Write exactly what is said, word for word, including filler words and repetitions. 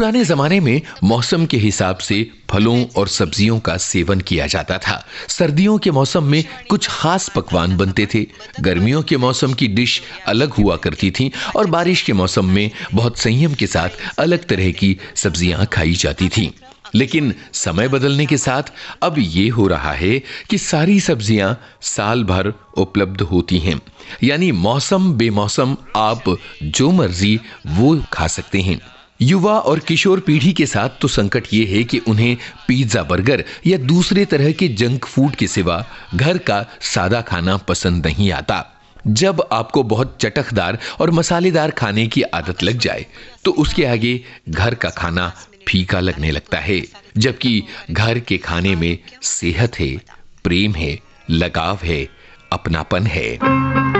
पुराने जमाने में मौसम के हिसाब से फलों और सब्जियों का सेवन किया जाता था। सर्दियों के मौसम में कुछ खास पकवान बनते थे, गर्मियों के मौसम की डिश अलग हुआ करती थी और बारिश के मौसम में बहुत संयम के साथ अलग तरह की सब्जियां खाई जाती थी। लेकिन समय बदलने के साथ अब ये हो रहा है कि सारी सब्जियां साल भर उपलब्ध होती हैं, यानी मौसम बेमौसम आप जो मर्जी वो खा सकते हैं। युवा और किशोर पीढ़ी के साथ तो संकट ये है कि उन्हें पिज्जा, बर्गर या दूसरे तरह के जंक फूड के सिवा घर का सादा खाना पसंद नहीं आता। जब आपको बहुत चटकदार और मसालेदार खाने की आदत लग जाए तो उसके आगे घर का खाना फीका लगने लगता है, जबकि घर के खाने में सेहत है, प्रेम है, लगाव है, अपनापन है।